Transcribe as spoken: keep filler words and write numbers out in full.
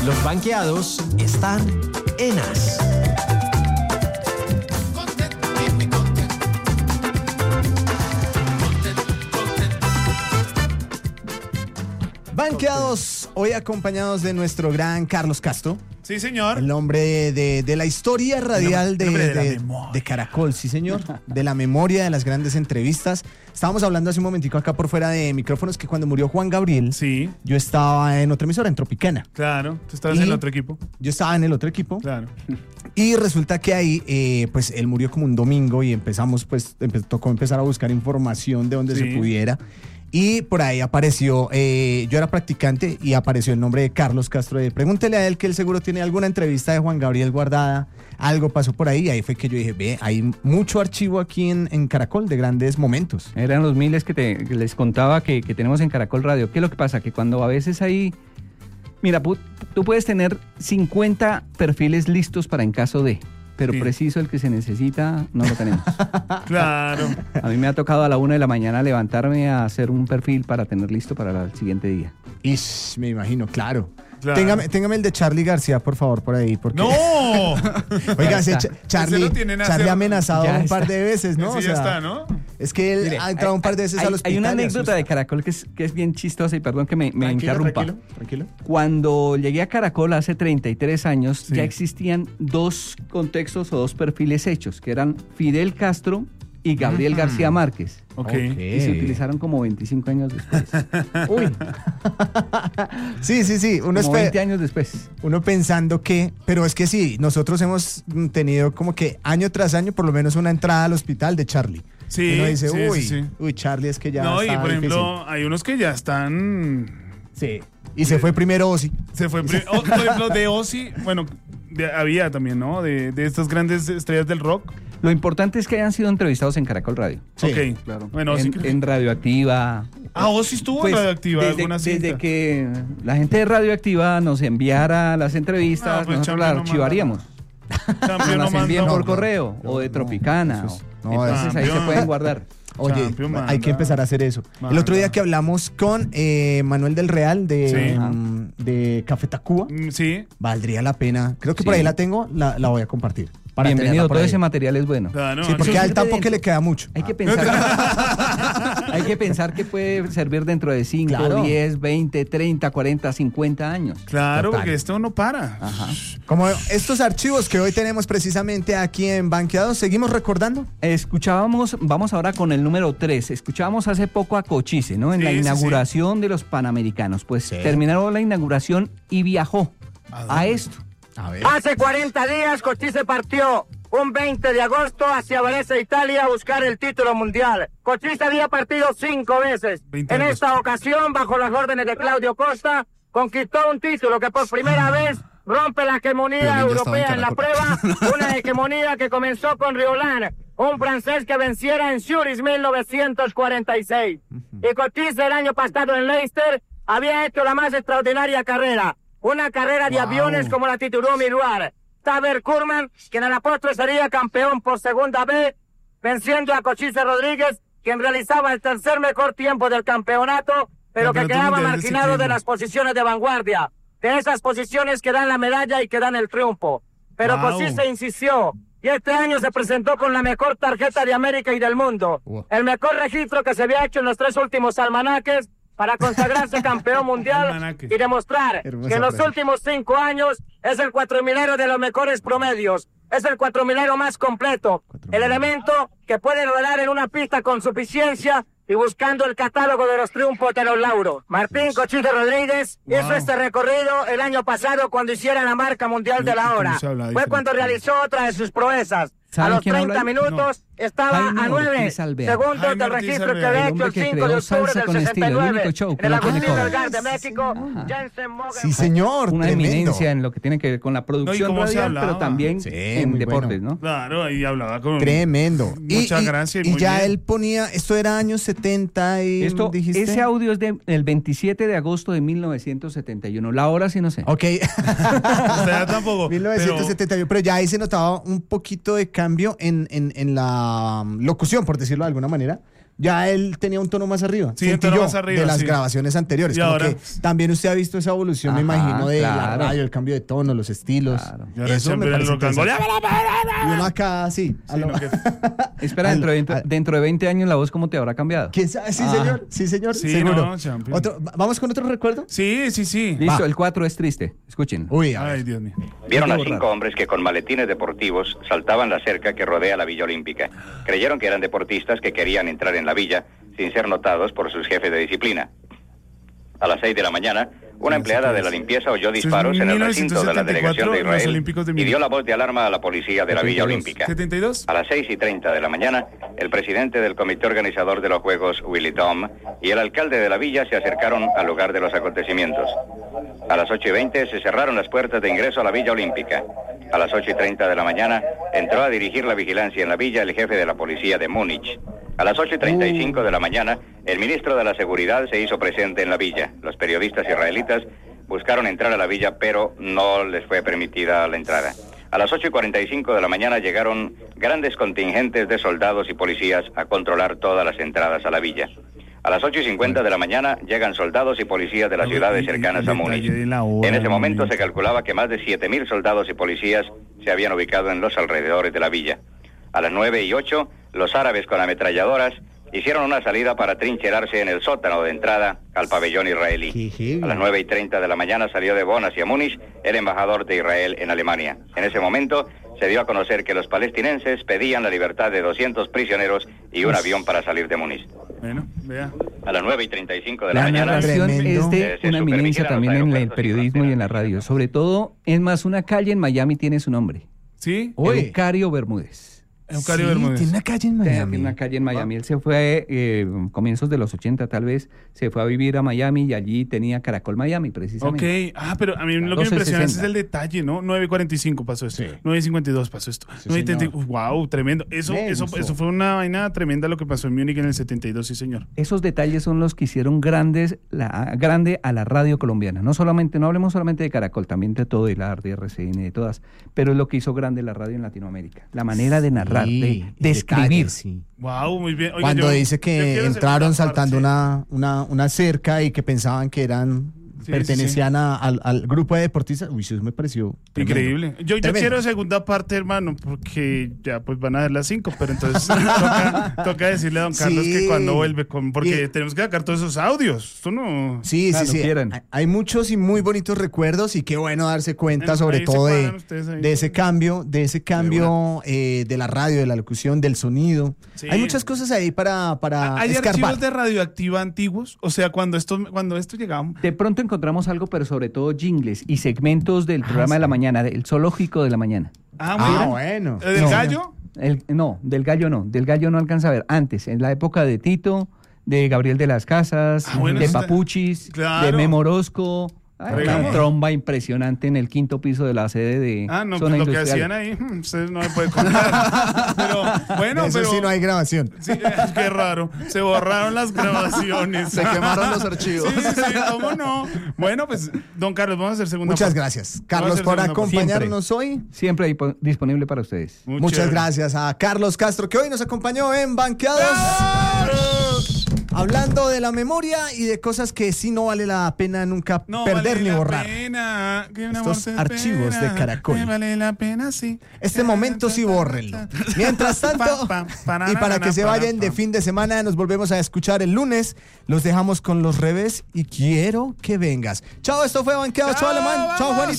Los banqueados están en As. Banqueados, hoy acompañados de nuestro gran Carlos Castro. Sí, señor. El hombre de, de, de la historia radial de, de, de, de Caracol, sí, señor. De la memoria, de las grandes entrevistas. Estábamos hablando hace un momentico acá por fuera de micrófonos que cuando murió Juan Gabriel, sí, yo estaba en otra emisora, en Tropicana. Claro, tú estabas Y en el otro equipo. Yo estaba en el otro equipo. Claro. Y resulta que ahí, eh, pues él murió como un domingo y empezamos, pues, empe- tocó empezar a buscar información de donde Sí. se pudiera. Y por ahí apareció, eh, yo era practicante y apareció el nombre de Carlos Castro. De, pregúntele a él que él seguro tiene alguna entrevista de Juan Gabriel guardada. Algo pasó por ahí y ahí fue que yo dije, ve, hay mucho archivo aquí en, en Caracol de grandes momentos. Eran los miles que, te, que les contaba que, que tenemos en Caracol Radio. ¿Qué es lo que pasa? Que cuando a veces hay... Mira, pu- tú puedes tener cincuenta perfiles listos para en caso de... Pero Sí. preciso el que se necesita, no lo tenemos. Claro. A mí me ha tocado a la una de la mañana levantarme a hacer un perfil para tener listo para el siguiente día. Ish, me imagino, claro. Claro. Téngame, téngame el de Charlie García, por favor, por ahí. Porque... ¡No! Oiga, Ya ese está. Ch- Charlie, Ese lo tienen a Charlie hacer- ha amenazado Ya un par está. de veces, ¿no? Ese O ya sea, está, ¿no? Es que él Mire, ha entrado un par de veces hay, al hospital. hay una y anécdota asusta. de Caracol que es, que es bien chistosa y perdón que me, me Tranquilo, interrumpa. Tranquilo, tranquilo. Cuando llegué a Caracol hace treinta y tres años, Sí. ya existían dos contextos o dos perfiles hechos, que eran Fidel Castro y Gabriel Mm. García Márquez. Ok. Y se utilizaron como veinticinco años después. Uy. Sí, sí, sí. Uno, como espe- veinte años después. uno pensando que. Pero es que sí, nosotros hemos mm, tenido como que año tras año, por lo menos una entrada al hospital de Charlie. Sí, Uno dice, sí, uy, sí, sí. uy, Charlie, es que ya. No, y está por ejemplo, difícil. hay unos que ya están... Sí. Y se fue primero Ozzy. Se fue... pri- o, por ejemplo, de Ozzy, bueno, de- había también, ¿no? De, de estas grandes estrellas del rock. Lo importante es que hayan sido entrevistados en Caracol Radio. Sí, Ok, claro. Bueno, Ozzy en, creo que- en Radioactiva. Ah, Ozzy estuvo Pues, en Radioactiva desde, alguna desde cinta. que la gente de Radioactiva nos enviara las No, entrevistas, pues, nosotros champion las no archivaríamos. Campeón Nos no las envían mandó. por no, correo no, o de no, Tropicana. eso es- o- no, entonces ahí se campeón. pueden guardar. Oye, Champion, hay manda. que empezar a hacer eso. El otro día Manda. que hablamos con eh, Manuel del Real de, Sí. mm, de Café Tacuba, Mm, Sí, valdría la pena. Creo que por Sí. ahí la tengo, la, la voy a compartir. para Bienvenido, tenerla por todo ahí. ese material es bueno. claro. Sí, porque Eso al sirve tampoco que dentro. le queda mucho. Hay que pensar hay que pensar que puede servir dentro de cinco, Claro. diez, veinte, treinta, cuarenta, cincuenta años. Claro, Total. porque esto no para. Ajá. Como estos archivos que hoy tenemos precisamente aquí en Banqueados, ¿seguimos recordando? Escuchábamos, vamos ahora con el número tres. Escuchábamos hace poco a Cochise, ¿no? En Sí, la sí, inauguración de los Panamericanos. Pues Sí. terminaron la inauguración y viajó ¿A a, dónde? esto. A ver. Hace cuarenta días Cochise partió un veinte de agosto hacia Venecia, Italia, a buscar el título mundial. Cochise había partido cinco veces. veinte En de esta ocasión, bajo las órdenes de Claudio Costa, conquistó un título que por primera vez rompe la hegemonía Violín ya estaba europea en en la Caracol. prueba, una hegemonía que comenzó con Riolan, un francés que venciera en Zurich mil novecientos cuarenta y seis. Y Cochise el año pasado en Leicester había hecho la más extraordinaria carrera, una carrera de Wow. aviones como la tituló Miruar. Taber Kurman, quien a la postre sería campeón por segunda vez, venciendo a Cochise Rodríguez, quien realizaba el tercer mejor tiempo del campeonato, pero que Campeonato quedaba mundial de marginado de ciclismo. las posiciones de vanguardia, de esas posiciones que dan la medalla y que dan el triunfo. Pero Wow. Cochise insistió, y este año se presentó con la mejor tarjeta de América y del mundo, Wow. el mejor registro que se había hecho en los tres últimos almanaques para consagrarse campeón mundial Almanaque. y demostrar Hermosa que en los frase. últimos cinco años es el cuatromilero de los mejores promedios, es el cuatromilero más completo, el Cuatromilero. elemento que puede rodar en una pista con suficiencia y buscando el catálogo de los triunfos de los lauros. Martín Cochise Rodríguez Wow. hizo este recorrido el año pasado cuando hiciera la marca mundial de ¿Y la cómo hora. se habla Fue diferente? cuando realizó otra de sus proezas. A ¿Saben los quién habla treinta ahí? minutos estaba Jaime a nueve Ortiz Alvear. segundos Jaime del Ortiz registro que Alvear. había El hecho hombre el que cinco creó de octubre Salsa del con estilo, el sesenta y nueve único show en que el lo tiene Agustín todo. Melgar de México. Ajá. Jensen Morgan. Sí, señor. Una tremendo. eminencia en lo que tiene que ver con la producción cómo se radial, hablaba. pero también Sí, en muy deportes, bueno. ¿no? Claro, ahí hablaba con... Tremendo. Muchas gracias y Y, muy ya bien. él ponía, esto era años setenta y Esto, dijiste. ese audio es de- del veintisiete de agosto de mil novecientos setenta y uno. La hora sí no sé. Ok. Usted ya tampoco. mil novecientos setenta y uno, pero... ya ahí se notaba un poquito de cambio en, en, en la um, locución, por decirlo de alguna manera, Ya él tenía un tono más arriba. Sí, un sentí tono yo, más arriba, de las sí. grabaciones anteriores. Y Como ahora- que también usted ha visto esa evolución, me Ajá, imagino, de la claro. radio, el cambio de tono, los estilos. Claro. Y ahora Eso me siempre parece el rock and roll. interesante. Y uno acá así. a Sí, lo- no, que- Espera, Al- dentro de, al- dentro de veinte años la voz, ¿cómo te habrá cambiado? ¿Quién sabe? Sí, Ah. señor. Sí, señor. Sí, seguro. no, champion. Otro- va- ¿Vamos con otro recuerdo? Sí, sí, sí. Listo, Va. el cuatro es triste. Escuchen. Uy, a ver. Ay, Dios mío. Vieron a Hay que cinco borrar. hombres que con maletines deportivos saltaban la cerca que rodea la Villa Olímpica. Creyeron que eran deportistas que querían entrar en la villa sin ser notados por sus jefes de disciplina. A las seis de la mañana, una empleada de la limpieza oyó disparos en el recinto de la delegación de en los Israel Olímpicos de y Múnich. dio la voz de alarma a la policía de la Villa Olímpica. ¿setenta y dos? A las seis y treinta de la mañana, el presidente del comité organizador de los Juegos, Willy Tom, y el alcalde de la villa se acercaron al lugar de los acontecimientos. A las ocho y veinte se cerraron las puertas de ingreso a la Villa Olímpica. A las ocho y treinta de la mañana entró a dirigir la vigilancia en la villa el jefe de la policía de Múnich. A las ocho y treinta y cinco de la mañana, el ministro de la Seguridad se hizo presente en la villa. Los periodistas israelitas buscaron entrar a la villa, pero no les fue permitida la entrada. A las ocho y cuarenta y cinco de la mañana llegaron grandes contingentes de soldados y policías a controlar todas las entradas a la villa. A las ocho y cincuenta de la mañana llegan soldados y policías de las ciudades cercanas a Múnich. En ese momento se calculaba que más de siete mil soldados y policías se habían ubicado en los alrededores de la villa. A las nueve y ocho, los árabes con ametralladoras hicieron una salida para trincherarse en el sótano de entrada al pabellón israelí. Qué heavy. A las nueve y treinta de la mañana salió de Bonn hacia Múnich el embajador de Israel en Alemania. En ese momento se dio a conocer que los palestinenses pedían la libertad de doscientos prisioneros y un avión para salir de Múnich. Bueno, vea. A las nueve y treinta y cinco de la, La mañana... narración Tremendo. es de Eh, se una eminencia supervigilan también los en el aeropuertos y periodismo y en la radio. Sobre todo, es más, una calle en Miami tiene su nombre. ¿Sí? Oye. Eucario Bermúdez. Eucario Sí, Bermúdez. tiene una calle en Tiene Miami. una calle en Miami. Él se fue, eh, comienzos de los ochenta tal vez, se fue a vivir a Miami y allí tenía Caracol Miami, precisamente. Ok, ah, pero a mí lo que me doce impresiona es sesenta. el detalle, ¿no? nueve y cuarenta y cinco pasó esto, Sí. nueve y cincuenta y dos pasó esto, Sí, nueve y treinta y- señor. wow, tremendo. Eso, Me eso, gustó. eso fue una vaina tremenda lo que pasó en Múnich en el setenta y dos, sí señor. Esos detalles son los que hicieron grandes, la, grande a la radio colombiana. No solamente, no hablemos solamente de Caracol, también de todo, de la de R C N, de todas, pero es lo que hizo grande la radio en Latinoamérica. La manera de narrar, Sí, de, el de escribir. detalle, sí. Wow, muy bien. Oiga, Cuando yo- dice yo que quiero entraron segunda saltando parte. una, una, una cerca y que pensaban que eran Sí, pertenecían a- al, al grupo de deportistas. Uy, eso me pareció tremendo. Increíble. Yo, yo Tremendo. quiero segunda parte, hermano, porque ya pues van a dar las cinco, pero entonces toca, toca decirle a don Carlos Sí. que cuando vuelve, con, porque Y- tenemos que sacar todos esos audios. Esto no... Sí, Cuando sí, sí. quieran. Hay- Hay muchos y muy bonitos recuerdos y qué bueno darse cuenta Ahí sobre se todo de, cuadran ustedes ahí. de ese cambio, de ese cambio eh, de la radio, de la locución, del sonido. Sí. Hay muchas cosas ahí para, para ¿Hay escarbar. archivos de radioactiva antiguos? O sea, cuando esto, cuando esto llegaba... De pronto encontramos algo, pero sobre todo jingles y segmentos del Ah, programa de la sí. mañana, del zoológico de la mañana. Ah, muy Ah, bien. bueno. ¿El del No. gallo? El- no, del gallo no, del gallo no alcanza a ver. Antes, en la época de Tito, de Gabriel de las Casas, Ah, bueno, de eso está- Papuchis, Claro. de Memo Orozco. Ay, una Regamos. tromba impresionante en el quinto piso de la sede de Ah, no, Zona pues lo que Industrial. hacían ahí, hmm, ustedes no me pueden contar. Pero bueno, De eso pero... sí no hay grabación. Sí, eh, qué raro. Se borraron las grabaciones. Se quemaron los archivos. Sí, sí, ¿cómo no? Bueno, pues, don Carlos, vamos a hacer segunda Muchas parte. gracias, Vamos a Carlos, hacer por segunda parte. acompañarnos hoy. Siempre dipo- disponible para ustedes. Muy Muchas chévere. gracias a Carlos Castro, que hoy nos acompañó en Banqueados. Hablando de la memoria y de cosas que sí no vale la pena nunca No perder vale ni la borrar. pena que una Estos muerte de archivos pena, de Caracol. que vale la pena, sí. Este momento sí bórrenlo. Mientras tanto, Pa, pa, pa, y para que se pa, vayan de pa. fin de semana, nos volvemos a escuchar el lunes. Los dejamos con los revés y quiero que vengas. Chao, esto fue Banqueados. Chao, Chao, Alemán. Chao, vamos. Juanito.